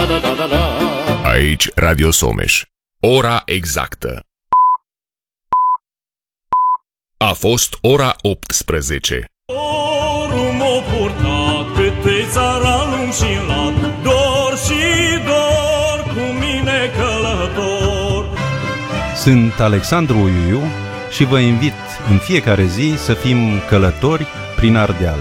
Aici Radio Someș. Ora exactă. A fost ora 18. Dorul m-a purtat pe țara și lat, dor și dor cu mine călător. Sunt Alexandru Uiuiu și vă invit în fiecare zi să fim călători prin Ardeal.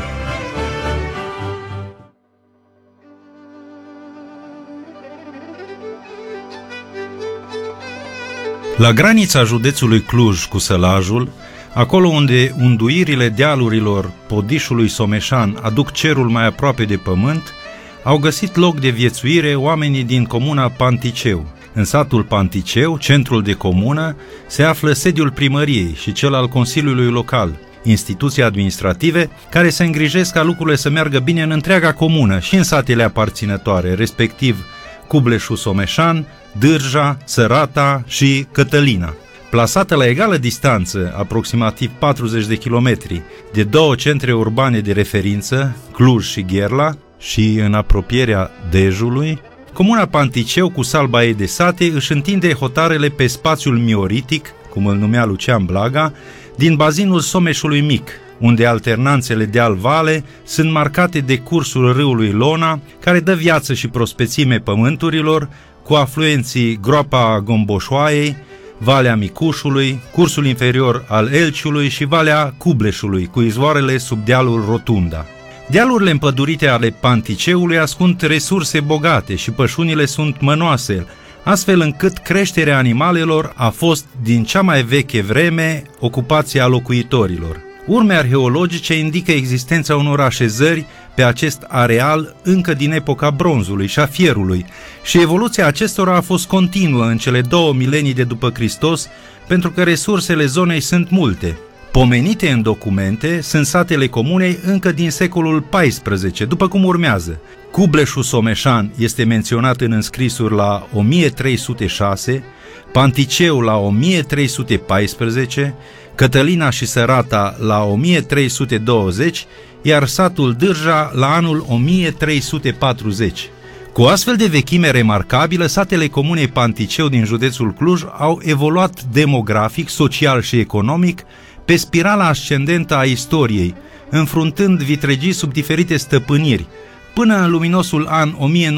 La granița județului Cluj cu Sălajul, acolo unde unduirile dealurilor Podișului Someșan aduc cerul mai aproape de pământ, au găsit loc de viețuire oamenii din comuna Panticeu. În satul Panticeu, centrul de comună, se află sediul primăriei și cel al Consiliului Local, instituții administrative care se îngrijesc ca lucrurile să meargă bine în întreaga comună și în satele aparținătoare, respectiv Cubleșul Someșan, Dârja, Sărata și Cătălina. Plasată la egală distanță, aproximativ 40 de kilometri, de două centre urbane de referință, Cluj și Gherla, și în apropierea Dejului, comuna Panticeu cu salba ei de sate își întinde hotarele pe spațiul mioritic, cum îl numea Lucian Blaga, din bazinul Someșului Mic, unde alternanțele deal-vale sunt marcate de cursul râului Lona, care dă viață și prospețime pământurilor, cu afluenții Groapa Gomboșoaiei, Valea Micușului, cursul inferior al Elciului și Valea Cubleșului, cu izvoarele sub dealul Rotunda. Dealurile împădurite ale Panticeului ascund resurse bogate și pășunile sunt mănoase, astfel încât creșterea animalelor a fost din cea mai veche vreme ocupația locuitorilor. Urme arheologice indică existența unor așezări pe acest areal încă din epoca bronzului și a fierului și evoluția acestora a fost continuă în cele 2 milenii de după Hristos, pentru că resursele zonei sunt multe. Pomenite în documente sunt satele comunei încă din secolul XIV, după cum urmează. Cubleșul Someșan este menționat în înscrisuri la 1306, Panticeu la 1314, Cătălina și Sărata la 1320, iar satul Dârja la anul 1340. Cu o astfel de vechime remarcabilă, satele comunei Panticeu din județul Cluj au evoluat demografic, social și economic pe spirala ascendentă a istoriei, înfruntând vitregii sub diferite stăpâniri, până în luminosul an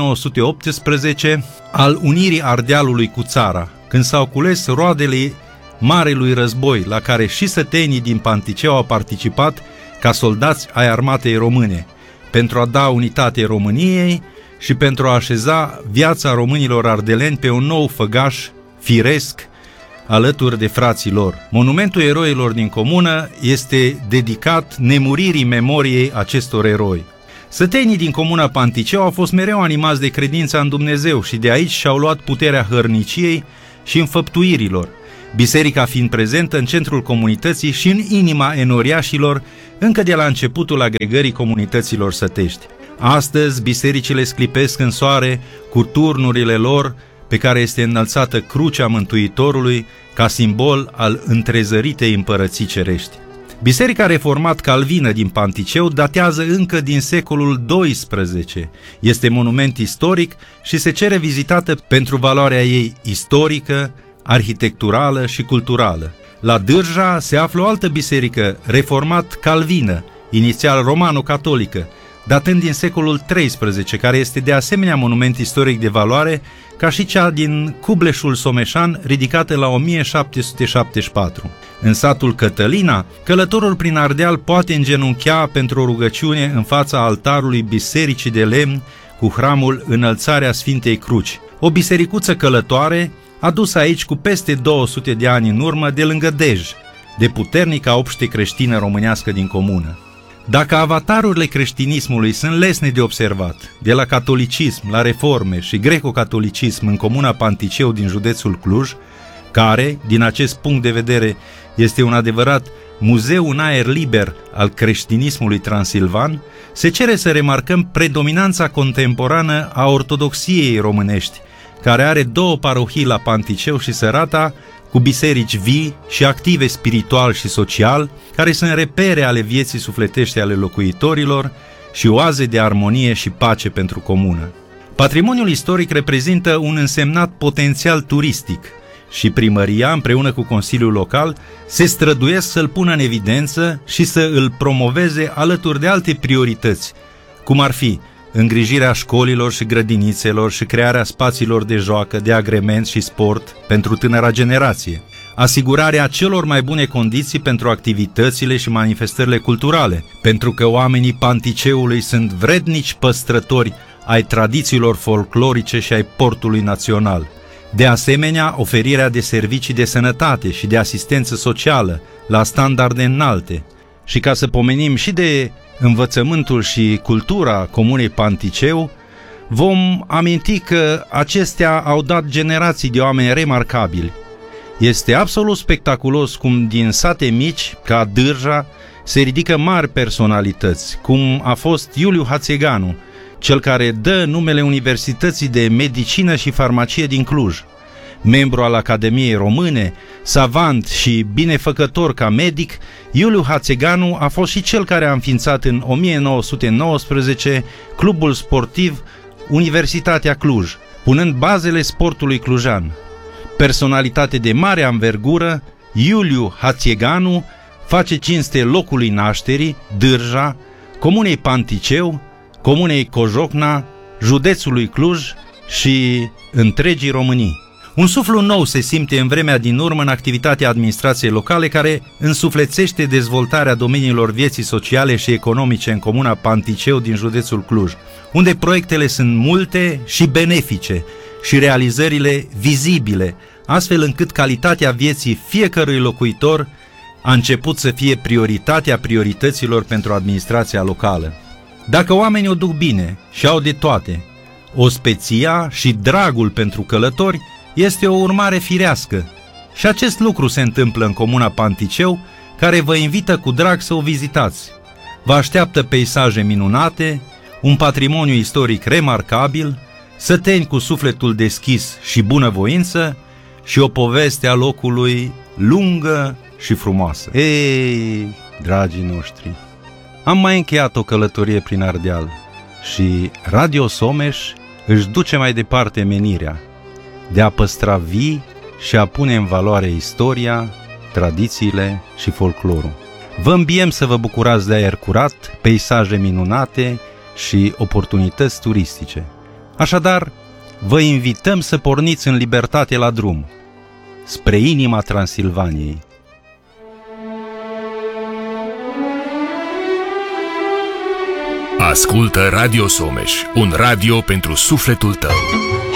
1918 al unirii Ardealului cu țara, când s-au cules roadele Marelui Război, la care și sătenii din Panticeu au participat ca soldați ai armatei române, pentru a da unitate României și pentru a așeza viața românilor ardeleni pe un nou făgaș firesc alături de frații lor. Monumentul eroilor din comună este dedicat nemuririi memoriei acestor eroi. Sătenii din comuna Panticeu au fost mereu animați de credința în Dumnezeu și de aici și-au luat puterea hărniciei și înfăptuirilor, biserica fiind prezentă în centrul comunității și în inima enoriașilor încă de la începutul agregării comunităților sătești. Astăzi, bisericile sclipesc în soare cu turnurile lor, pe care este înălțată crucea Mântuitorului ca simbol al întrezăritei împărății cerești. Biserica reformat calvină din Panticeu datează încă din secolul XII. Este monument istoric și se cere vizitată pentru valoarea ei istorică, arhitecturală și culturală. La Dârja se află o altă biserică reformat calvină, inițial romano-catolică, datând din secolul XIII, care este de asemenea monument istoric de valoare, ca și cea din Cubleșul Someșan, ridicată la 1774. În satul Cătălina, călătorul prin Ardeal poate îngenunchea pentru o rugăciune în fața altarului bisericii de lemn cu hramul Înălțarea Sfintei Cruci, o bisericuță călătoare adusă aici cu peste 200 de ani în urmă de lângă Dej, de puternica obște creștină românească din comună. Dacă avatarurile creștinismului sunt lesne de observat, de la catolicism la reforme și greco-catolicism în comuna Panticeu din județul Cluj, care, din acest punct de vedere, este un adevărat muzeu în aer liber al creștinismului transilvan, se cere să remarcăm predominanța contemporană a ortodoxiei românești, care are 2 parohii la Panticeu și Sărata, cu biserici vii și active spiritual și social, care sunt repere ale vieții sufletești ale locuitorilor și oaze de armonie și pace pentru comună. Patrimoniul istoric reprezintă un însemnat potențial turistic și primăria, împreună cu Consiliul Local, se străduiesc să-l pună în evidență și să îl promoveze alături de alte priorități, cum ar fi îngrijirea școlilor și grădinițelor și crearea spațiilor de joacă, de agrement și sport pentru tânăra generație, asigurarea celor mai bune condiții pentru activitățile și manifestările culturale, pentru că oamenii Panticeului sunt vrednici păstrători ai tradițiilor folclorice și ai portului național. De asemenea, oferirea de servicii de sănătate și de asistență socială la standarde înalte. Și ca să pomenim și de învățământul și cultura Comunei Panticeu, vom aminti că acestea au dat generații de oameni remarcabili. Este absolut spectaculos cum din sate mici, ca Dârja, se ridică mari personalități, cum a fost Iuliu Hațeganu, cel care dă numele Universității de Medicină și Farmacie din Cluj. Membru al Academiei Române, savant și binefăcător ca medic, Iuliu Hațeganu a fost și cel care a înființat în 1919 clubul sportiv Universitatea Cluj, punând bazele sportului clujan. Personalitate de mare anvergură, Iuliu Hațeganu face cinste locului nașterii, Dârja, Comunei Panticeu, Comunei Cojocna, județului Cluj și întregii Românii. Un suflu nou se simte în vremea din urmă în activitatea administrației locale, care însuflețește dezvoltarea domeniilor vieții sociale și economice în comuna Panticeu din județul Cluj, unde proiectele sunt multe și benefice și realizările vizibile, astfel încât calitatea vieții fiecărui locuitor a început să fie prioritatea priorităților pentru administrația locală. Dacă oamenii o duc bine și au de toate, ospeția și dragul pentru călători este o urmare firească. Și acest lucru se întâmplă în comuna Panticeu, care vă invită cu drag să o vizitați. Vă așteaptă peisaje minunate, un patrimoniu istoric remarcabil, săteni cu sufletul deschis și bunăvoință și o poveste a locului lungă și frumoasă. Ei, dragii noștri, am mai încheiat o călătorie prin Ardeal și Radio Someș își duce mai departe menirea de a păstra vii și a pune în valoare istoria, tradițiile și folclorul. Vă îmbiem să vă bucurați de aer curat, peisaje minunate și oportunități turistice. Așadar, vă invităm să porniți în libertate la drum, spre inima Transilvaniei. Ascultă Radio Someș, un radio pentru sufletul tău.